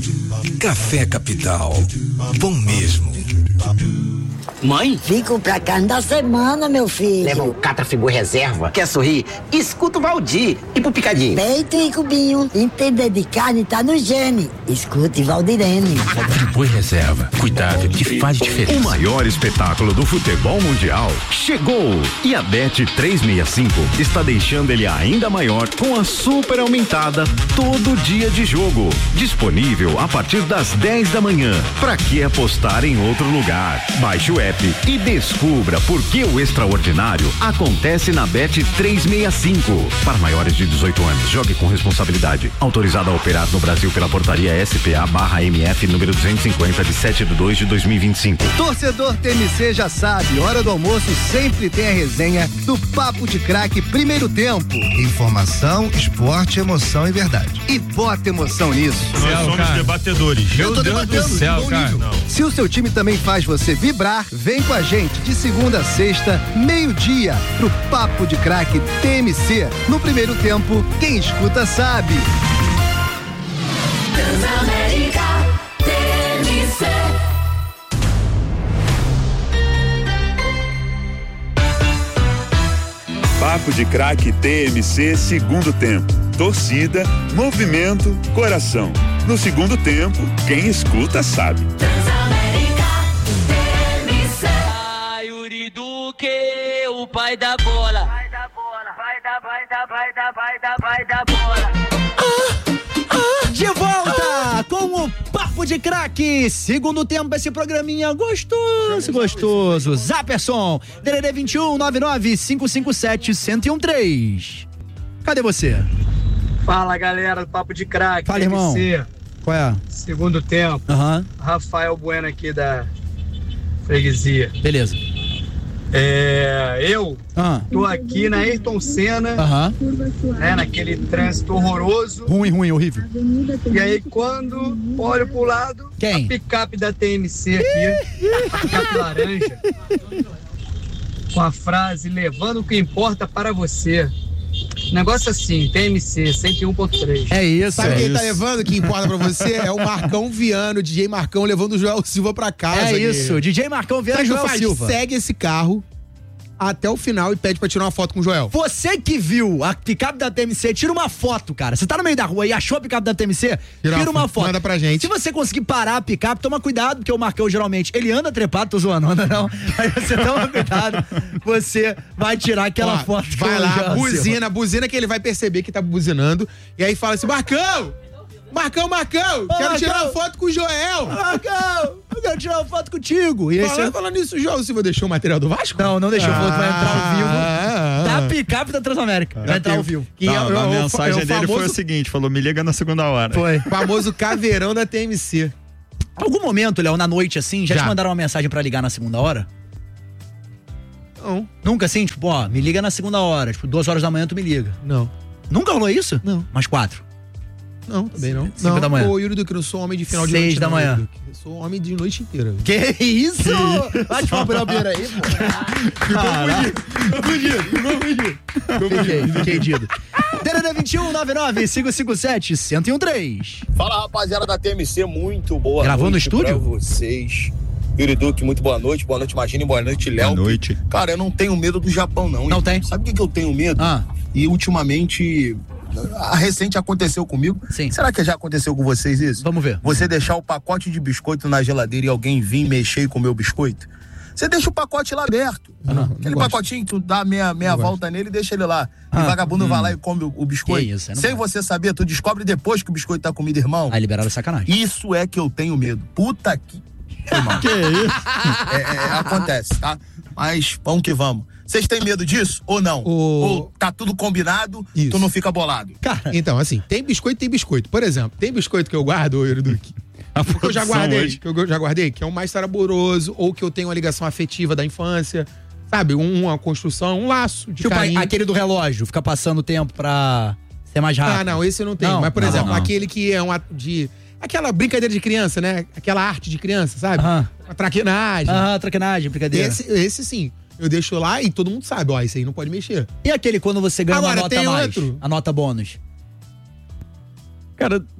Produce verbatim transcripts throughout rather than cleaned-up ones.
Café Capital. Bom mesmo. Mãe? Fico pra carne da semana, meu filho. Leva o Catrafigu Reserva. Quer sorrir? Escuta o Valdir. E pro Picadinho? Peito e cubinho. Entender de carne tá no gene. Escute Valdirene. Friboi Reserva. Cuidado que faz diferença. O maior espetáculo do futebol mundial chegou. E a Bet trezentos e sessenta e cinco está deixando ele ainda maior com a super aumentada todo dia de jogo. Disponível a partir das dez da manhã. Pra que apostar em outro lugar? Baixe o app e descubra por que o extraordinário acontece na Bet trezentos e sessenta e cinco. Para maiores de dezoito anos, jogue com responsabilidade. Autorizado a operar no Brasil pela portaria S P A barra M F número duzentos e cinquenta de sete de dois de dois mil e vinte e cinco. Torcedor T M C já sabe, hora do almoço sempre tem a resenha do Papo de Craque Primeiro Tempo. Informação, esporte, emoção e verdade. E bota emoção nisso. Nós céu, somos cara. debatedores. Eu tô debatendo. Do céu, cara. Se o seu time também faz você vibrar, vem com a gente de segunda a sexta, meio-dia, pro Papo de Craque T M C. No Primeiro Tempo, quem escuta sabe. Transamérica T M C. Papo de Craque T M C, segundo tempo. Torcida, movimento, coração. No segundo tempo, quem escuta sabe. Transamérica T M C. Ai, Yuri Duque, o pai da bola. Vai da bola, vai da, vai da, vai da, vai da, vai da bola. Ah, ah, de volta ah. com o Papo de Craque, segundo tempo, esse programinha gostoso, gostoso. Zaperson, D D D vinte e um, nove nove cinco cinco sete, zero um três. Cadê você? Fala, galera do Papo de Craque. Fala, irmão. Qual é? Segundo tempo. Uhum. Rafael Bueno aqui da freguesia. Beleza. É, eu uhum. tô aqui na Ayrton Senna, uhum. né, naquele trânsito horroroso. Ruim, ruim, horrível. E aí, quando olho pro lado, Quem? a picape da T M C aqui, a picape laranja, com a frase, levando o que importa para você. Negócio assim, T M C cento e um ponto três. É isso. Sabe é quem isso. tá levando? Que importa pra você é o Marcão Viano, D J Marcão, levando o Joel Silva pra casa. É isso, aqui. D J Marcão Viano e Joel faz? Silva. Segue esse carro até o final e pede pra tirar uma foto com o Joel. Você que viu a picape da T M C, tira uma foto, cara. Você tá no meio da rua e achou a picape da T M C, tira, tira uma foto. Manda pra gente. Se você conseguir parar a picape, toma cuidado, porque o Marcão geralmente, ele anda trepado, tô zoando, anda não. Aí você toma cuidado, você vai tirar aquela Ó, foto. vai lá, buzina, buzina que ele vai perceber que tá buzinando. E aí fala assim, Marcão! Marcão, Marcão, Ô, quero Marcão. tirar uma foto com o Joel. Marcão, eu quero tirar uma foto contigo. E aí Falando, você... falando nisso, o Joel Silva deixou o material do Vasco? Não, não deixou, falou que vai entrar ao vivo Ah, da picape da Transamérica. Vai entrar ao vivo. Que Não, é o- a é o- mensagem é o dele famoso- foi o seguinte, falou, me liga na segunda hora. Foi. famoso caveirão da T M C. Algum momento, Léo, na noite assim, já, Já. te mandaram uma mensagem pra ligar na segunda hora? Não. Nunca assim, tipo, ó, me liga na segunda hora, tipo, duas horas da manhã tu me liga. Não. Nunca rolou isso? Não. Mais quatro. Não, também não. Cinco não, da manhã. Ô, Yuri Duque, eu não sou homem de final de Seis noite. da não, manhã. Yuri Duque. Eu sou homem de noite inteira. Que isso? Vai te falar pra beira aí, pô. Ficou fudido, ficou fudido. Fiquei, fiquei dido. D D D vinte e um, nove nove cinco cinco sete, zero um três. Fala, rapaziada da T M C, muito boa Gravou noite no estúdio? pra vocês. Yuri Duque, muito boa noite, boa noite, Magine, boa noite, Léo. Boa noite. Cara, eu não tenho medo do Japão, não. Não hein? tem? Sabe o que, que eu tenho medo? Ah. E ultimamente, a recente aconteceu comigo. Sim. Será que já aconteceu com vocês isso? Vamos ver. Você deixar o pacote de biscoito na geladeira e alguém vir mexer e comer o biscoito? Você deixa o pacote lá aberto. não Aquele gosto. pacotinho que tu dá meia, meia Não volta nele e deixa ele lá. Ah, e o vagabundo hum. vai lá e come o, o biscoito. Que isso, eu não Sem gosto. você saber, tu descobre depois que o biscoito tá comido, irmão. Aí liberaram sacanagem. Isso é que eu tenho medo. Puta que... Irmão. Que isso? É, é, acontece, tá? Mas vamos que vamos. Vocês têm medo disso ou não? O- Ou tá tudo combinado, Isso. tu não fica bolado? Cara, Então, assim, tem biscoito e tem biscoito. Por exemplo, tem biscoito que eu guardo, ô Yuri Duque, A que eu já produção guardei, hoje. que eu já guardei, que é um mais saboroso, ou que eu tenho uma ligação afetiva da infância, sabe? Um- uma construção, um laço de tipo, carinho. aquele do relógio, fica passando o tempo pra ser mais rápido. Ah, não, esse eu não tenho. Não, Mas, por não, exemplo, não. aquele que é um ato de... Aquela brincadeira de criança, né? Aquela arte de criança, sabe? Aham. Uma traquinagem. Ah, traquinagem, brincadeira. Esse, esse sim. Eu deixo lá e todo mundo sabe, ó, isso aí não pode mexer. E aquele quando você ganha Agora, uma nota tem a mais? outro. A nota bônus. Cara,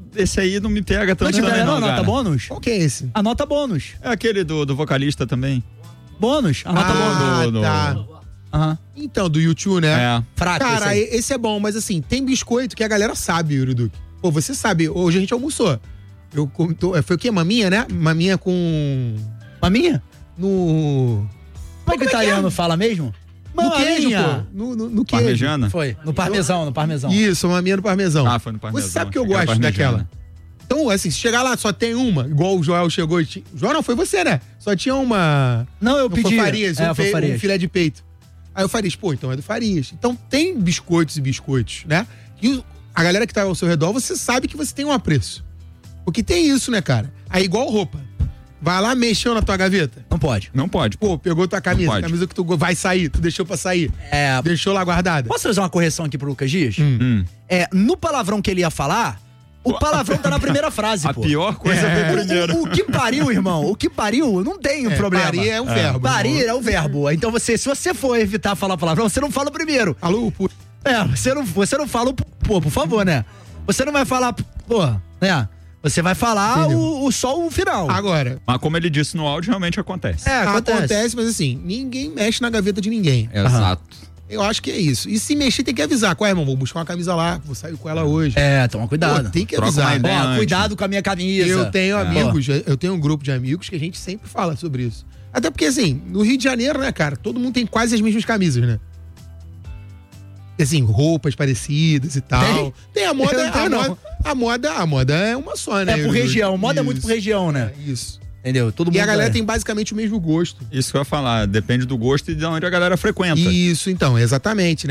esse aí não me pega tanto Não te também pega, não, não, cara. nota bônus? Qual que é esse? A nota bônus. É aquele do, do vocalista também. Bônus, a nota Ah, bônus. tá. Aham. Então, do YouTube, né? É. Fraco Cara, esse aí. esse é bom, mas assim, tem biscoito que a galera sabe, Yuri Duque. Pô, você sabe, hoje a gente almoçou. Eu com- tô- foi o quê? Maminha, né? Maminha com... Maminha? No... Como é que o italiano fala mesmo? No queijo, Maminha. pô. No, no, no queijo. Parmejana? Foi, no parmesão, no parmesão. Isso, maminha no parmesão. Ah, foi no parmesão. Você sabe que eu Achei que era gosto parmejana. daquela. Então, assim, se chegar lá só tem uma, igual o Joel chegou e tinha... Joel não, foi você, né? Só tinha uma... Não, eu no pedi. Farias, É, um, foi fe- Farias. um filé de peito. Aí o Farias, pô, então é do Farias. Então tem biscoitos e biscoitos, né? E o- a galera que tá ao seu redor, você sabe que você tem um apreço. Porque tem isso, né, cara? Aí igual roupa. Vai lá, mexeu na tua gaveta. Não pode. Não pode. Pô, pegou tua camisa, Não pode. camisa que tu vai sair, tu deixou pra sair. É. Deixou lá guardada. Posso fazer uma correção aqui pro Lucas Dias? Hum. É, no palavrão que ele ia falar, o palavrão tá na primeira frase, A pô. pior coisa É. foi primeiro. O, o que pariu, irmão, o que pariu, não tem um É, problema. parir é um verbo. Parir é o verbo. Então você, se você for evitar falar palavrão, você não fala o primeiro. Alô, pô. É, você não, você não fala o pô, por favor, né? Você não vai falar, pô, né? Você vai falar o, o só o final. Agora, Mas como ele disse no áudio, realmente acontece. É, acontece. acontece, mas assim, ninguém mexe na gaveta de ninguém. Exato. Eu acho que é isso. E se mexer, tem que avisar. Qual é, irmão? Vou buscar uma camisa lá, vou sair com ela hoje. É, toma cuidado. Pô, tem que Troca uma avisar. ideia. Ó, antes. cuidado com a minha camisa. Eu tenho É. amigos, eu tenho um grupo de amigos que a gente sempre fala sobre isso. Até porque, assim, no Rio de Janeiro, né, cara, todo mundo tem quase as mesmas camisas, né? Assim, roupas parecidas e tal. Tem? Tem, a moda, Eu não a, tenho, não. moda a moda, a moda é uma só, né? É por região, moda é muito Isso. por região, né? É, isso. Entendeu? Todo mundo E a galera é. tem basicamente o mesmo gosto. Isso que eu ia falar, depende do gosto e de onde a galera frequenta. Isso, então, exatamente, né?